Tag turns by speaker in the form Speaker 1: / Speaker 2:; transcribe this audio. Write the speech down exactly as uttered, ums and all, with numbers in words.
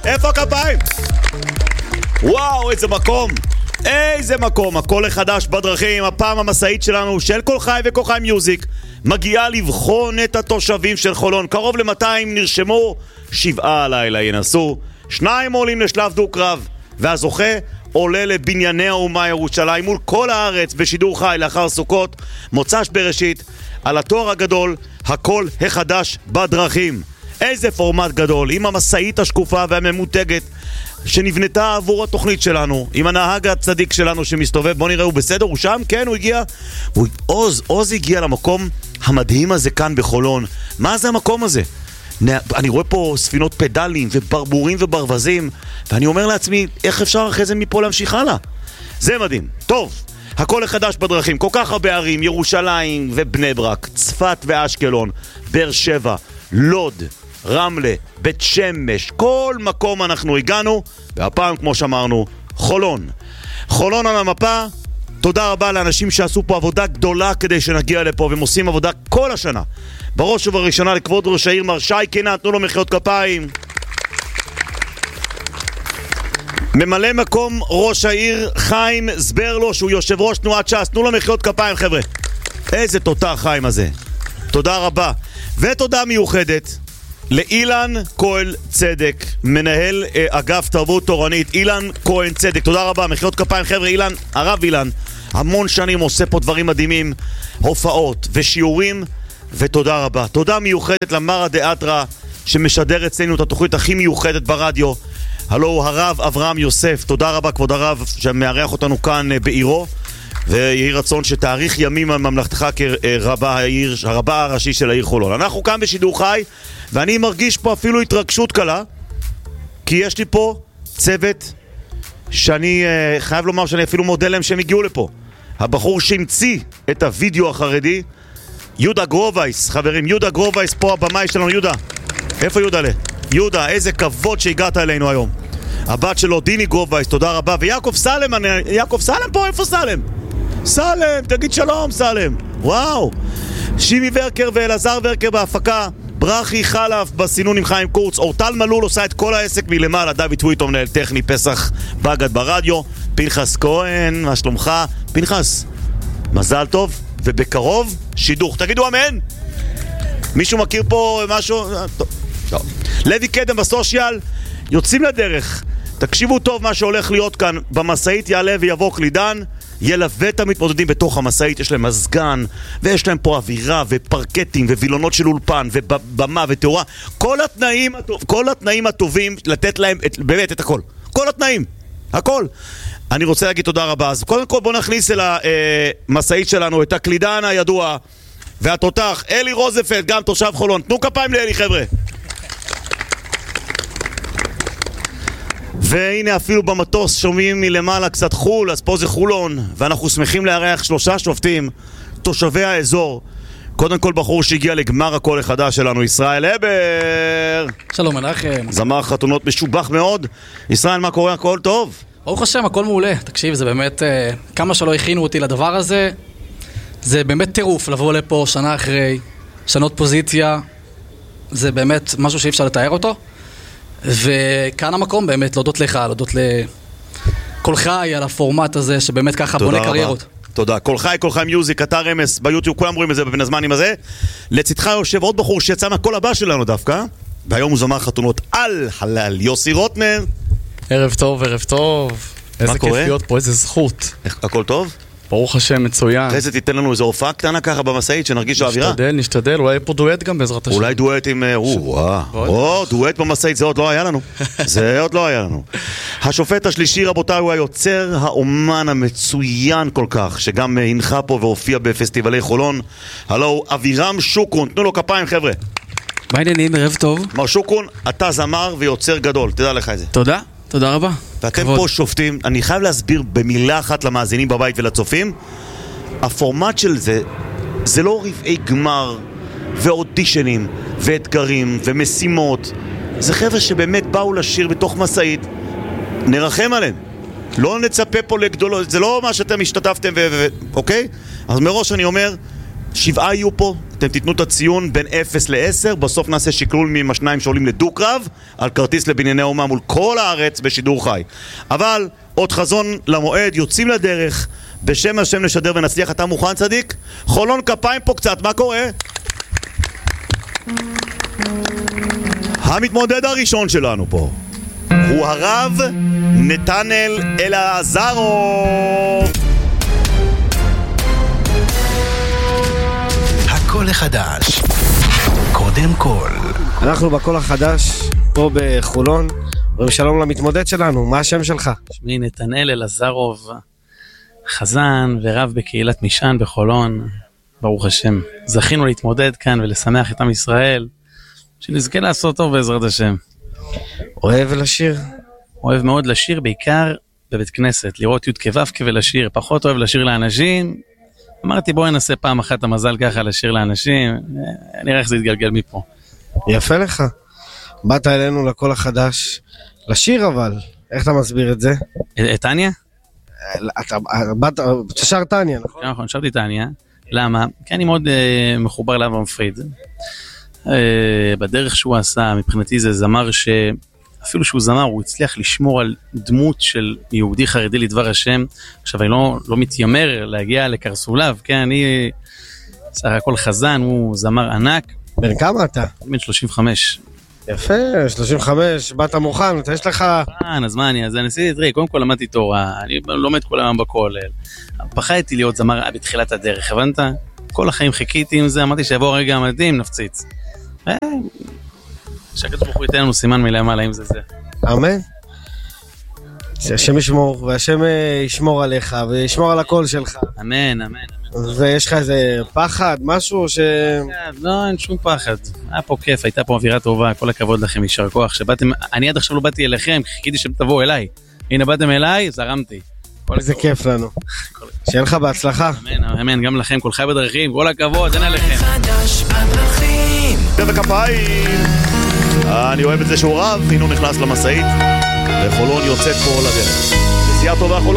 Speaker 1: איפה הכפיים? וואו, איזה מקום. איזה מקום. הכל החדש בדרכים. הפעם המסעית שלנו של כל חי וכל חי מיוזיק מגיעה לבחון את התושבים של חולון. קרוב ל-מאתיים נרשמו, שבעה הלילה ינסו, שניים עולים לשלב דו קרב, והזוכה עולה לבנייני האומה ירושלים מול כל הארץ בשידור חי לאחר סוכות, מוצ"ש בראשית, על התואר הגדול, הכל החדש בדרכים. איזה פורמט גדול, עם המסעית השקופה והממותגת שנבנתה עבור התוכנית שלנו, עם הנהג הצדיק שלנו שמסתובב. בוא נראה, הוא בסדר? הוא שם? כן, הוא הגיע. הוא... עוז, עוז הגיע למקום המדהים הזה כאן בחולון. מה זה המקום הזה? אני רואה פה ספינות פדלים וברבורים וברווזים, ואני אומר לעצמי, איך אפשר אחרי זה מפה להמשיך הלאה? זה מדהים. טוב, הכל החדש בדרכים, כל כך הרבה ערים, ירושלים ובני ברק, צפת ואשקלון, באר שבע, לוד, רמלה, בית שמש, כל מקום אנחנו הגענו, והפעם כמו שאמרנו, חולון. חולון על המפה. תודה רבה לאנשים שעשו פה עבודה גדולה כדי שנגיע לפה, והם עושים עבודה כל השנה. בראש ובראשונה לכבוד ראש העיר מר שי קינן, תנו לו מחיאות כפיים. ממלא מקום ראש העיר חיים זברלו, שהוא יושב ראש תנועת ש"ס, תנו לו מחיאות כפיים חבר'ה. איזה תותח חיים הזה. תודה רבה. ותודה מיוחדת לאילן כהן צדק, מנהל אה, אגף תרבות תורנית. אילן כהן צדק, תודה רבה, מחיאות כפיים חבר'ה. אילן, הרב אילן, המון שנים עושה פה דברים מדהימים, הופעות ושיעורים, ותודה רבה. תודה מיוחדת למרא דאתרא שמשדר אצלנו את התוכנית הכי מיוחדת ברדיו, הלו הרב אברהם יוסף. תודה רבה כבוד הרב שמארח אותנו כאן אה, בעירו, ויהי רצון שתאריך ימים על ממלכתך כרבה העיר, הרבה הראשי של העיר חולון. אנחנו כאן בשידור חי, ואני מרגיש פה אפילו התרגשות קלה, כי יש לי פה צוות שאני uh, חייב לומר שאני אפילו מודה להם שהם הגיעו לפה. הבחור שהמציא את הוידאו החרדי, יהודה גרובייס. חברים, יהודה גרובייס פה, הבמאי שלנו. יהודה, איפה יהודה לה? יהודה, איזה כבוד שהגעת אלינו היום. הבת שלו דיני גרובייס, תודה רבה. ויעקב סלם, אני... יעקב סלם פה, איפה סלם? סלם, תגיד שלום סלם. וואו. שימי ורקר ואלעזר ורקר בהפקה, ברכי חלף בסינון עם חיים קורץ, אורטל מלול עושה את כל העסק מלמעלה, דוד טוויטו מנהל טכני, פסח בגד ברדיו, פנחס כהן, מה שלומך? פנחס, מזל טוב, ובקרוב שידוך. תגידו אמן. מישהו מכיר פה משהו? טוב. לא. לוי קדם בסושיאל, יוצאים לדרך. תקשיבו טוב מה שהולך להיות כאן. במסעית יעלה ויבוא קלידן, ילווה את המתמודדים בתוך המסעית. יש להם מזגן, ויש להם פה אווירה ופרקטים ווילונות של אולפן ובמה ותאורה. כל התנאים, כל התנאים הטובים לתת להם את, באמת את הכל. כל התנאים, הכל. אני רוצה להגיד תודה רבה. אז קודם כל בוא נכניס אל המסעית שלנו את הקלידן הידוע והתותח אלי רוזנפלד, גם תושב חולון. תנו כפיים לאלי חבר'ה. והנה אפילו במטוס שומעים מלמעלה קצת חול, אז פה זה חולון, ואנחנו שמחים לארח שלושה שופטים, תושבי האזור. קודם כל בחור שהגיע לגמר הקול החדש שלנו, ישראל הבר.
Speaker 2: שלום מנחם.
Speaker 1: זמר חתונות משובח מאוד. ישראל, מה קורה? הכל טוב?
Speaker 2: ברוך השם, הכל מעולה. תקשיב, זה באמת, כמה שלא הכינו אותי לדבר הזה, זה באמת טירוף לבוא לפה שנה אחרי, שנות פוזיציה, זה באמת משהו שאי אפשר לתאר אותו. וכאן המקום באמת להודות לך, להודות לכל חי על הפורמט הזה שבאמת ככה בונה קריירות.
Speaker 1: תודה. כל חי, כל חי מיוזיק, אתר רמס ביוטיוב, כולם רואים את זה בבין הזמנים הזה. לצדך יושב עוד בחור שיצא מהקול הבא שלנו דווקא, והיום הוא זמר חתונות על חלל, יוסי רוטנר.
Speaker 3: ערב טוב, ערב טוב. איזה כיף להיות פה, איזה זכות.
Speaker 1: הכל טוב?
Speaker 3: ברוך השם, מצוין.
Speaker 1: אחרי זה תיתן לנו איזו הופעה קטנה ככה במסעית, שנרגיש האווירה.
Speaker 3: נשתדל, נשתדל, אולי פה דואט גם בעזרת השם.
Speaker 1: אולי דואט עם... וואו, דואט במסעית, זה עוד לא היה לנו. זה עוד לא היה לנו. השופט השלישי, רבותיי, הוא היוצר האומן המצוין כל כך, שגם הנחה פה והופיע בפסטיבלי חולון. הלו, אבירם שוקרון, תנו לו כפיים חבר'ה.
Speaker 4: מה העניינים, ערב טוב.
Speaker 1: מר שוקרון, אתה זמר ויוצר גדול, תדע לך את זה.
Speaker 4: תודה, תודה רבה.
Speaker 1: ואתם פה שופטים, אני חייב להסביר במילה אחת למאזינים בבית ולצופים. הפורמט של זה, זה לא רבעי גמר ואודישנים ואתגרים ומשימות. זה חבר'ה שבאמת באו לשיר בתוך מסעית, נרחם עליהם, לא נצפה פה לגדולות. זה לא מה שאתם השתתפתם ו... ו... אוקיי? אז מראש אני אומר, שבעה יהיו פה, אתם תיתנו את הציון בין אפס ל-עשר, בסוף נעשה שקלול עם השניים שעולים לדו-קרב, על כרטיס לבנייני אומה מול כל הארץ בשידור חי. אבל עוד חזון למועד, יוצאים לדרך, בשם השם נשדר ונצליח. אתה מוכן צדיק? חולון כפיים פה קצת, מה קורה? המתמודד הראשון שלנו פה הוא הרב נתנאל אלעזרוב.
Speaker 5: הכל החדש, קודם כל.
Speaker 6: אנחנו בכל החדש, פה בחולון. שלום למתמודד שלנו, מה השם שלך?
Speaker 7: שמי נתנאל אלעזרוב, חזן ורב בקהילת מישן בחולון. ברוך השם, זכינו להתמודד כאן ולשמח את עם ישראל, שנזכה לעשות טוב בעזרת השם.
Speaker 6: אוהב לשיר?
Speaker 7: אוהב מאוד לשיר, בעיקר בבית כנסת, לראות י' כו' ולשיר. פחות אוהב לשיר לאנשים. אמרתי בואי ננסה פעם אחת המזל ככה לשיר לאנשים, נראה איך זה יתגלגל מפה.
Speaker 6: יפה לך. באת אלינו לכל החדש, לשיר אבל, איך אתה מסביר את זה?
Speaker 7: את טניה?
Speaker 6: אתה באת, תשר טניה, נכון?
Speaker 7: נכון, שרתי טניה. למה? כי אני מאוד uh, מחובר לאברהם פריד. Uh, בדרך שהוא עשה, מבחינתי זה זמר שאפילו שהוא זמר, הוא הצליח לשמור על דמות של יהודי חרדי לדבר השם. עכשיו אני לא, לא מתיימר להגיע לקרסולב, כן? אני סך הכל חזן, הוא זמר ענק.
Speaker 6: בן כמה אתה?
Speaker 7: אני בן שלושים וחמש.
Speaker 6: יפה, שלושים וחמש, באת מוכן, אתה יש לך...
Speaker 7: אז מה אני, אז אני עשיתי, תראי, קודם כל למדתי תורה, אני לומד כל היום בכולל. פחדתי להיות זמר בתחילת הדרך, הבנת? כל החיים חיכיתי עם זה, אמרתי שיבוא רגע המדהים, נפציץ. שהקדוש ברוך הוא ייתן לנו סימן מלמעלה, אם זה זה.
Speaker 6: אמן. שהשם ישמור, והשם ישמור עליך, וישמור על הקול שלך.
Speaker 7: אמן, אמן.
Speaker 6: ויש לך איזה פחד, משהו ש...
Speaker 7: לא, אין שום פחד. היה פה כיף, הייתה פה אווירה טובה, כל הכבוד לכם, יישר כוח. שבאתם, אני עד עכשיו לא באתי אליכם, חיכיתי שתבואו אליי. הנה, באתם אליי, זרמתי.
Speaker 6: איזה כיף לנו. שיהיה לך בהצלחה.
Speaker 7: אמן, אמן, גם לכם, כל חי בדרכים, כל הכבוד, אין עליכם.
Speaker 5: חדש בדרכים.
Speaker 1: בכפיים. אני אוהב את זה שהוא רב, הנה הוא נכנס למשאית, וחולון יוצאת פה לדרך. נסיעה טובה חולון.